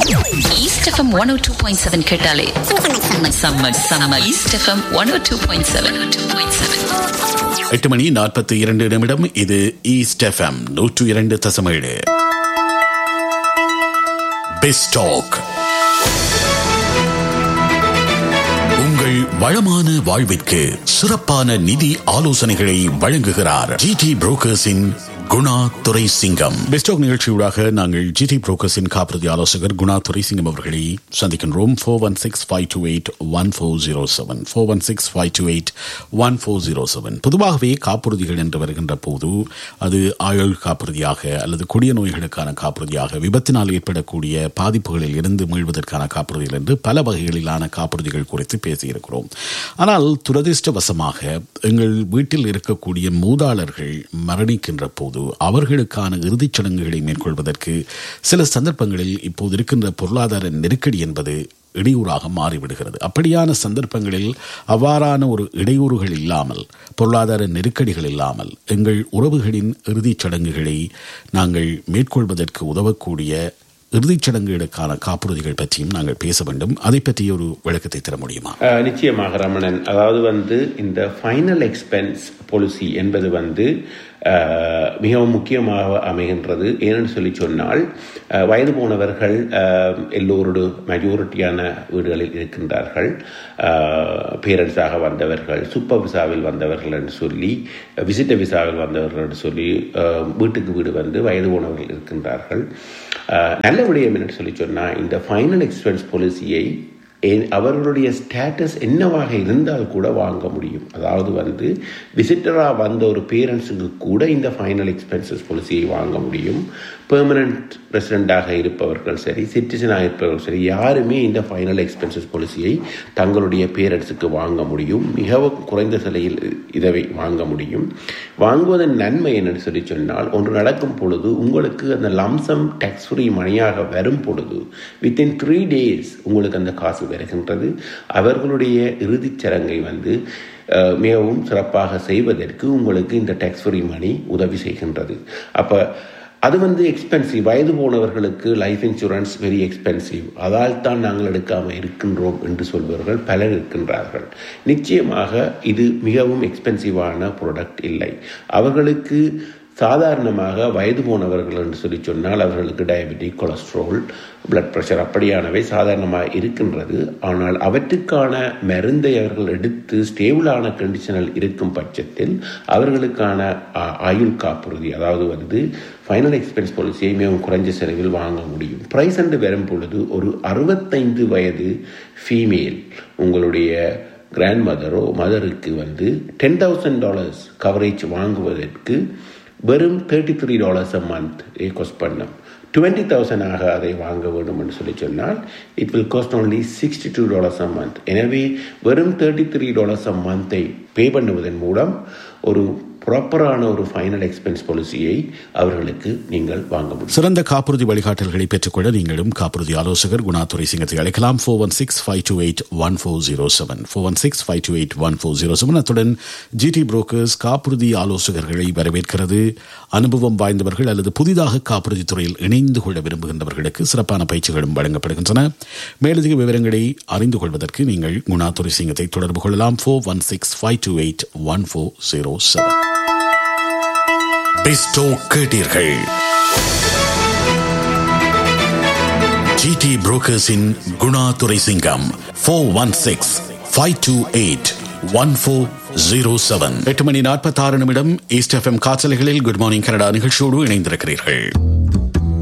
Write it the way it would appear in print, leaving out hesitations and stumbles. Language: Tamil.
East FM 102.7 கேட்டாலே சம்மர் East FM 102.7. 8:42 இது ஈஸ்ட் எஃப்எம் 102.7. Best talk. உங்கள் வளமான வாழ்விற்கு சிறப்பான நிதி ஆலோசனைகளை வழங்குகிறார் ஜிடி புரோக்கர்ஸின் குணா துரைசிங்கம். பெஸ்டாக் நிகழ்ச்சியூடாக நாங்கள் ஜிடி புரோக்கர்ஸின் காப்புறுதி ஆலோசகர் குணா துரைசிங்கம் அவர்களை சந்திக்கின்றோம். 416-528-1407 416-528-1407. பொதுவாகவே காப்புறுதிகள் என்று வருகின்ற போது அது ஆயுள் காப்புறுதியாக அல்லது கொடிய நோய்களுக்கான காப்புறுதியாக, விபத்தினால் ஏற்படக்கூடிய பாதிப்புகளில் இருந்து மீள்வதற்கான காப்புறுதிகள் என்று பல வகைகளிலான காப்புறுதிகள் குறித்து பேசியிருக்கிறோம். ஆனால் துரதிர்ஷ்டவசமாக எங்கள் வீட்டில் இருக்கக்கூடிய மூதாளர்கள் மரணிக்கின்ற போது அவர்களுக்கான இறுதிச் சடங்குகளை மேற்கொள்வதற்கு சில சந்தர்ப்பங்களில் இப்போது இருக்கின்ற பொருளாதார நெருக்கடி என்பது இடையூறாக மாறிவிடுகிறது. அப்படியான சந்தர்ப்பங்களில் அவ்வாறான ஒரு இடையூறுகள் இல்லாமல், பொருளாதார நெருக்கடிகள் இல்லாமல் எங்கள் உறவுகளின் இறுதிச் சடங்குகளை நாங்கள் மேற்கொள்வதற்கு உதவக்கூடிய இறுதிச் சடங்குகளுக்கான காப்புறுதிகள் பற்றியும் நாங்கள் பேச வேண்டும். அதை பற்றி ஒரு விளக்கத்தை தர முடியுமா? நிச்சயமாக ரமணன். அதாவது இந்த ஃபைனல் எக்ஸ்பென்ஸ் பாலிசி என்பது மிகவும் முக்கியமாக அமைகின்றது. ஏன்னு சொல்லி சொன்னால், வயது போனவர்கள் எல்லோரோடு மெஜாரிட்டியான வீடுகளில் இருக்கின்றார்கள். பேரண்ட்ஸாக வந்தவர்கள், சூப்பர் விசாவில் வந்தவர்கள் என்று சொல்லி, விசிட்டர் விசாவில் வந்தவர்கள் என்று சொல்லி வீட்டுக்கு வீடு வயது போனவர்கள் இருக்கின்றார்கள். நல்ல விடயம் என்று சொல்லி சொன்னால், இந்த ஃபைனல் எக்ஸ்பென்ஸ் பாலிசியை அவர்களுடைய ஸ்டேட்டஸ் என்னவாக இருந்தால் கூட வாங்க முடியும். அதாவது விசிட்டராக வந்த ஒரு பேரண்ட்ஸுக்கு கூட இந்த ஃபைனல் எக்ஸ்பென்சஸ் பாலிசியை வாங்க முடியும். பெர்மனன்ட் ரெசிடெண்டாக இருப்பவர்கள் சரி, சிட்டிசனாக இருப்பவர்கள் சரி, யாருமே இந்த ஃபைனல் எக்ஸ்பென்சஸ் பாலிசியை தங்களுடைய பேரண்ட்ஸுக்கு வாங்க முடியும். மிகவும் குறைந்த சிலையில் இதை வாங்க முடியும். வாங்குவதன் நன்மை என்னன்னு சொல்லி சொன்னால், ஒன்று நடக்கும் பொழுது உங்களுக்கு அந்த லம்சம் டேக்ஸ் ஃப்ரீ மணியாக வரும் பொழுது வித்தின் 3 days உங்களுக்கு அந்த காசு வருகின்றது. அவர்களுடைய இறுதிச் சடங்கை மிகவும் சிறப்பாக செய்வதற்கு உங்களுக்கு இந்த டேக்ஸ் ஃப்ரீ மணி உதவி செய்கின்றது. அப்போ அது எக்ஸ்பென்சிவ். வயது போனவர்களுக்கு லைஃப் இன்சூரன்ஸ் வெரி எக்ஸ்பென்சிவ், அதால் தான் நாங்கள் எடுக்காமல் இருக்கின்றோம் என்று சொல்பவர்கள் பலர் இருக்கின்றார்கள். நிச்சயமாக இது மிகவும் எக்ஸ்பென்சிவான ப்ராடக்ட் இல்லை. அவர்களுக்கு சாதாரணமாக வயது போனவர்கள் என்று சொல்லி சொன்னால் அவர்களுக்கு டயபெட்டிக், கொலஸ்ட்ரால், பிளட் ப்ரெஷர் அப்படியானவை சாதாரணமாக இருக்கின்றது. ஆனால் அவற்றுக்கான மருந்தை அவர்கள் எடுத்து ஸ்டேபிளான கண்டிஷனில் இருக்கும் பட்சத்தில் அவர்களுக்கான ஆயுள் காப்புறுதி, அதாவது ஃபைனல் எக்ஸ்பென்ஸ் பாலிசியை மிகவும் குறைஞ்ச செலவில் வாங்க முடியும். ப்ரைஸ் என்று வரும் பொழுது ஒரு 65 வயது ஃபீமேல் உங்களுடைய கிராண்ட் மதரோ மதருக்கு $10,000 கவரேஜ் வாங்குவதற்கு வெறும் $33 a month காஸ்ட் பண்ணும். 20,000 அதை வாங்க வேண்டும் என்று சொல்லி சொன்னால் it will cost only $62 a month. எனவே வெறும் $33 a month பே பண்ணுவதன் மூலம் ஒரு ப்ராப்பரான ஒரு ஃபைனல் எக்ஸ்பென்ஸ் பாலிசியை அவர்களுக்கு நீங்கள் வாங்க முடியும். சிறந்த காப்புறுதி வழிகாட்டல்களை பெற்றுக்கொள்ள நீங்களும் காப்புறுதி ஆலோசகர் குணா துரைசிங்கத்தை அழைக்கலாம். 416-528-1407 416-528-1407. அத்துடன் ஜிடி புரோக்கர்ஸ் காப்புறுதி ஆலோசகர்களை வரவேற்கிறது. அனுபவம் வாய்ந்தவர்கள் அல்லது புதிதாக காப்புறுதி துறையில் இணைந்து கொள்ள விரும்புகின்றவர்களுக்கு சிறப்பான பயிற்சிகளும் வழங்கப்படுகின்றன. மேலதிக விவரங்களை அறிந்து கொள்வதற்கு நீங்கள் குணா துரைசிங்கத்தை தொடர்பு கொள்ளலாம். 416-528-1407. பெஸ்டோ கேட்டீர்கள். GT புரோக்கர்ஸின் Guna Thuraisingam. 416-528-1407. 8:46 east FM காற்றலைகளில் குட் மார்னிங் கனடா நிகழ்ச்சியோடு இணைந்திருக்கிறீர்கள்.